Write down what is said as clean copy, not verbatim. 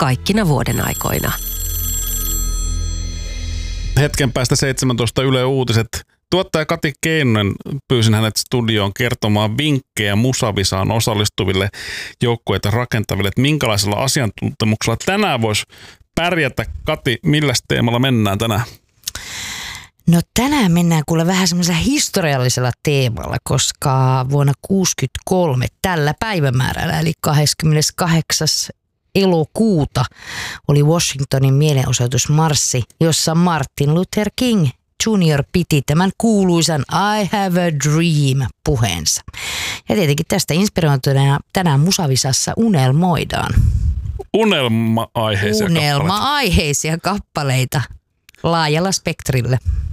kaikkina vuoden aikoina. Hetken päästä 17 Yle Uutiset. Tuottaja Kati Keinonen, pyysin hänet studioon kertomaan vinkkejä Musavisaan osallistuville joukkueita rakentaville, että minkälaisella asiantuntemuksella tänään voisi pärjätä. Kati, millä teemalla mennään tänään? No tänään mennään kuule vähän semmoisella historiallisella teemalla, koska vuonna 1963 tällä päivämäärällä eli 28. elokuuta oli Washingtonin mielenosoitusmarssi, jossa Martin Luther King Jr. piti tämän kuuluisan I have a dream -puheensa. Ja tietenkin tästä inspiroituneena tänään Musavisassa unelmoidaan. Unelma-aiheisia kappaleita laajalla spektrillä.